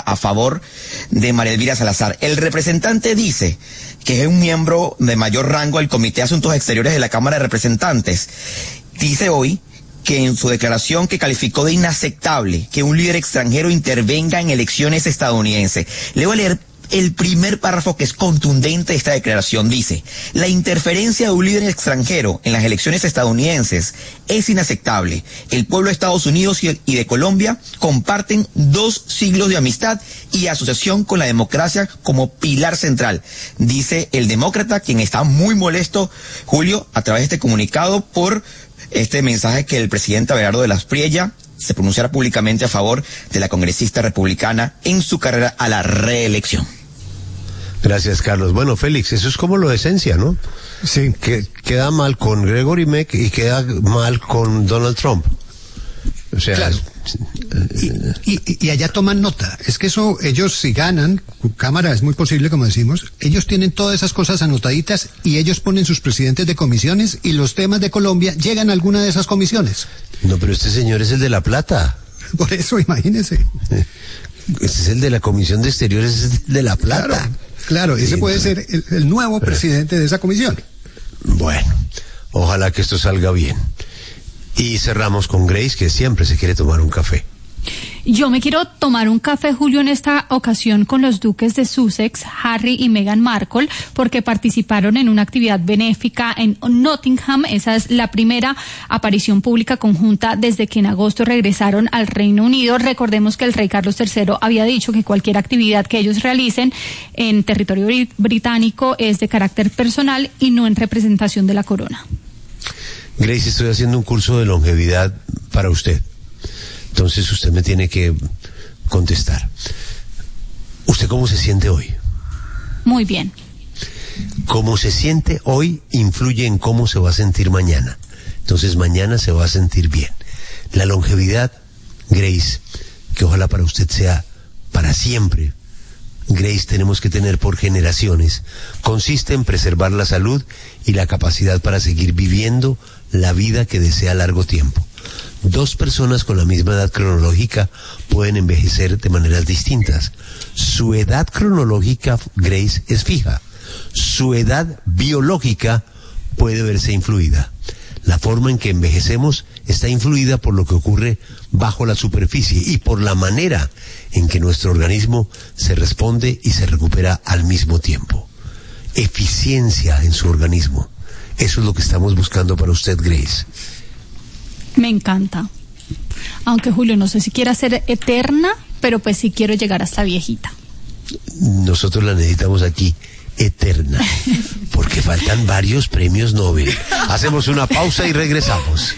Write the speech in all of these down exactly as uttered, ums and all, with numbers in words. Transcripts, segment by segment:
a favor de María Elvira Salazar. El representante dice que es un miembro de mayor rango del Comité de Asuntos Exteriores de la Cámara de Representantes. Dice hoy que en su declaración que calificó de inaceptable que un líder extranjero intervenga en elecciones estadounidenses. Le voy a leer el primer párrafo que es contundente de esta declaración. Dice: la interferencia de un líder extranjero en las elecciones estadounidenses es inaceptable. El pueblo de Estados Unidos y de Colombia comparten dos siglos de amistad y asociación con la democracia como pilar central. Dice el demócrata, quien está muy molesto, Julio, a través de este comunicado por este mensaje que el presidente Abelardo de la Espriella se pronunciara públicamente a favor de la congresista republicana en su carrera a la reelección. Gracias, Carlos. Bueno, Félix, eso es como lo de esencia, ¿no? Sí. Que queda mal con Gregory Meck y queda mal con Donald Trump. O sea, claro. Y, y, y allá toman nota. Es que eso, ellos si ganan, Cámara es muy posible, como decimos, ellos tienen todas esas cosas anotaditas y ellos ponen sus presidentes de comisiones y los temas de Colombia llegan a alguna de esas comisiones. No, pero este señor es el de La Plata. Por eso, imagínese. Este es el de la Comisión de Exteriores, es el de La Plata. Claro, claro, ese sí, puede no. ser el, el nuevo presidente de esa comisión. Bueno, ojalá que esto salga bien. Y cerramos con Grace, que siempre se quiere tomar un café. Yo me quiero tomar un café, Julio, en esta ocasión con los duques de Sussex, Harry y Meghan Markle, porque participaron en una actividad benéfica en Nottingham. Esa es la primera aparición pública conjunta desde que en agosto regresaron al Reino Unido. Recordemos que el rey Carlos tercero había dicho que cualquier actividad que ellos realicen en territorio brit- británico es de carácter personal y no en representación de la corona. Grace, estoy haciendo un curso de longevidad para usted. Entonces usted me tiene que contestar. ¿Usted cómo se siente hoy? Muy bien. Cómo se siente hoy influye en cómo se va a sentir mañana. Entonces mañana se va a sentir bien. La longevidad, Grace, que ojalá para usted sea para siempre, Grace, tenemos que tener por generaciones, consiste en preservar la salud y la capacidad para seguir viviendo la vida que desea a largo tiempo. Dos personas con la misma edad cronológica pueden envejecer de maneras distintas. Su edad cronológica, Grace, es fija. Su edad biológica puede verse influida. La forma en que envejecemos está influida por lo que ocurre bajo la superficie y por la manera en que nuestro organismo se responde y se recupera al mismo tiempo. Eficiencia en su organismo. Eso es lo que estamos buscando para usted, Grace. Me encanta. Aunque, Julio, no sé si quiera ser eterna, pero pues sí quiero llegar hasta viejita. Nosotros la necesitamos aquí eterna, porque faltan varios premios Nobel. Hacemos una pausa y regresamos.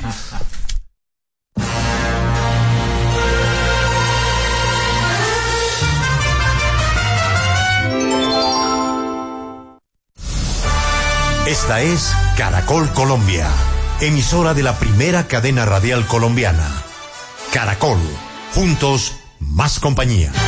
Esta es Caracol Colombia, emisora de la primera cadena radial colombiana. Caracol, juntos, más compañía.